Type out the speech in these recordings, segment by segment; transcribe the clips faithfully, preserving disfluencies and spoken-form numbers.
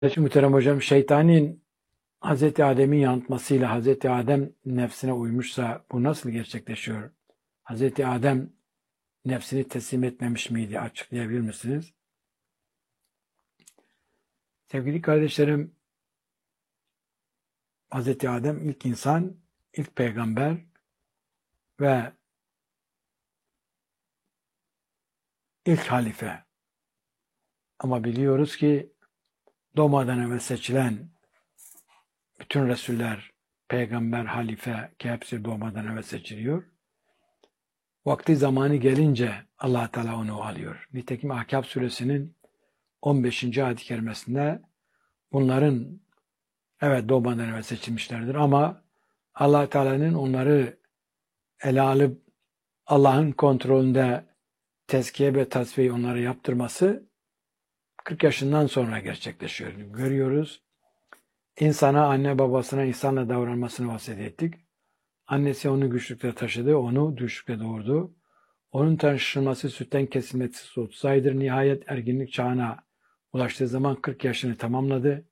Peki muhterem hocam, şeytanın Hazreti Adem'in yanıltmasıyla Hazreti Adem nefsine uymuşsa bu nasıl gerçekleşiyor? Hazreti Adem nefsini teslim etmemiş miydi? Açıklayabilir misiniz? Sevgili kardeşlerim, Hazreti Adem ilk insan, ilk peygamber ve ilk halife. Ama biliyoruz ki doğmadan evvel seçilen bütün Resuller, peygamber, halife ki hepsi doğmadan evvel seçiliyor. Vakti zamanı gelince Allah Teala onu alıyor. Nitekim Ahkâb suresinin on beşinci ayet-i kerimesinde bunların evet doğmadan evvel seçilmişlerdir ama Allah Teala'nın onları ele alıp Allah'ın kontrolünde tezkiye ve tasfiye onları yaptırması kırk yaşından sonra gerçekleşiyor. Görüyoruz. İnsana, anne babasına insanla davranmasını vasiyet ettik. Annesi onu güçlükle taşıdı, onu düşükle doğurdu. Onun taşınması sütten kesilmesi otuz aydır. Nihayet erginlik çağına ulaştığı zaman kırk yaşını tamamladı.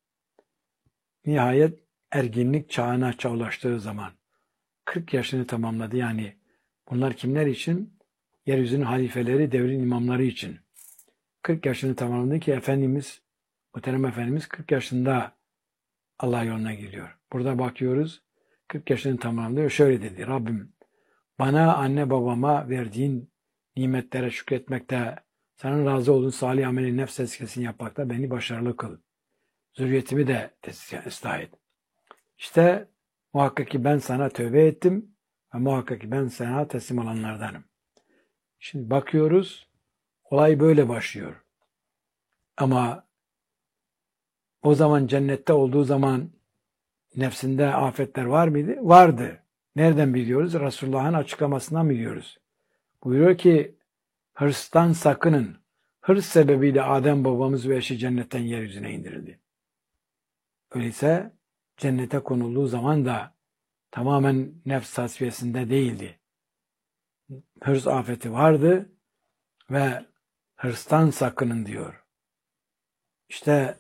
Nihayet erginlik çağına ulaştığı zaman kırk yaşını tamamladı. Yani bunlar kimler için? Yeryüzünün halifeleri, devrin imamları için. kırk yaşını tamamladı ki Efendimiz, Muhterem Efendimiz kırk yaşında Allah yoluna gidiyor. Burada bakıyoruz, kırk yaşını tamamlıyor. Şöyle dedi: Rabbim, bana, anne babama verdiğin nimetlere şükretmekte, senin razı olduğun salih ameli nefs tezkiyesini yapmakta beni başarılı kıl. Zürriyetimi de ıslah et. İşte muhakkak ki ben sana tövbe ettim ve muhakkak ki ben sana teslim olanlardanım. Şimdi bakıyoruz, olay böyle başlıyor. Ama o zaman cennette olduğu zaman nefsinde afetler var mıydı? Vardı. Nereden biliyoruz? Resulullah'ın açıklamasından biliyoruz. Buyuruyor ki, hırstan sakının. Hırs sebebiyle Adem babamız ve eşi cennetten yeryüzüne indirildi. Öyleyse cennete konulduğu zaman da tamamen nefs tasfiyesinde değildi. Hırs afeti vardı ve hırstan sakının diyor. İşte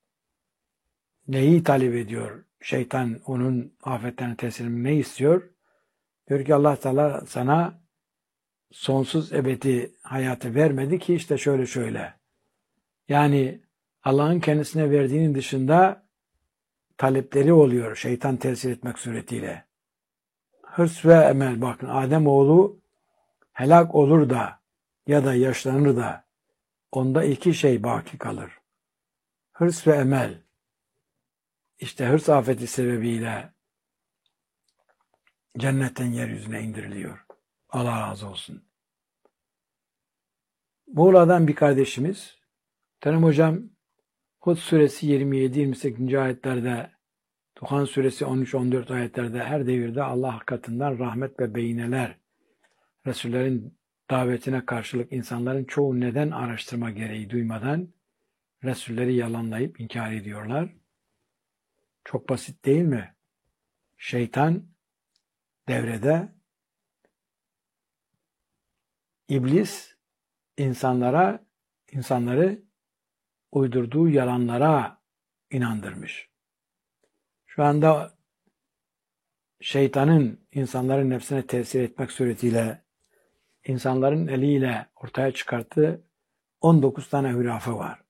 neyi talep ediyor? Şeytan onun afetlerine teslim ne istiyor? Diyor ki Allah Teala sana sonsuz ebedi hayatı vermedi ki işte şöyle şöyle. Yani Allah'ın kendisine verdiğinin dışında talepleri oluyor şeytan tesir etmek suretiyle. Hırs ve emel, bakın, Adem oğlu helak olur da ya da yaşlanır da onda iki şey baki kalır. Hırs ve emel. İşte hırs afeti sebebiyle cennetten yeryüzüne indiriliyor. Allah razı olsun. Muğla'dan bir kardeşimiz, Tanrım hocam, Hud suresi yirmi yedi yirmi sekiz. ayetlerde, Duhan suresi on üç on dört ayetlerde her devirde Allah katından rahmet ve beyineler, Resullerin davetine karşılık insanların çoğu neden araştırma gereği duymadan Resulleri yalanlayıp inkar ediyorlar. Çok basit değil mi? Şeytan devrede, iblis insanlara, insanları uydurduğu yalanlara inandırmış. Şu anda şeytanın insanların nefsine tesir etmek suretiyle insanların eliyle ortaya çıkarttığı on dokuz tane hürafe var.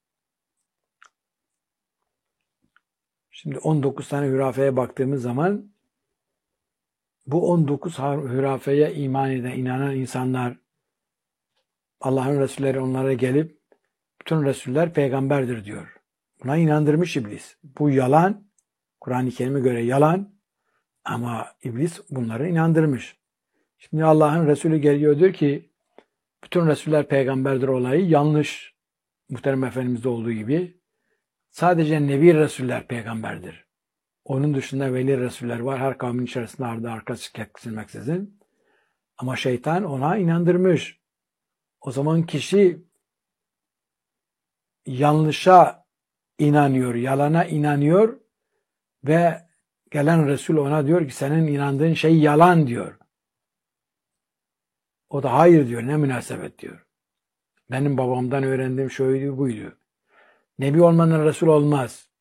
Şimdi on dokuz tane hürafeye baktığımız zaman bu on dokuz hürafeye iman eden, inanan insanlar, Allah'ın Resulleri onlara gelip bütün Resuller peygamberdir diyor. Buna inandırmış iblis. Bu yalan, Kur'an-ı Kerim'e göre yalan ama iblis bunları inandırmış. Şimdi Allah'ın Resulü geliyor diyor ki bütün Resuller peygamberdir olayı yanlış. Muhterem Efendimiz'de olduğu gibi sadece Nebi Resuller peygamberdir. Onun dışında veli Resuller var. Her kavmin içerisinde ardı arkası kesilmeksizin. Ama şeytan ona inandırmış. O zaman kişi yanlışa inanıyor, yalana inanıyor ve gelen Resul ona diyor ki senin inandığın şey yalan diyor. O da hayır diyor, ne münasebet diyor. Benim babamdan öğrendiğim şöyle buydu. Nebi olmadan Resul olmaz.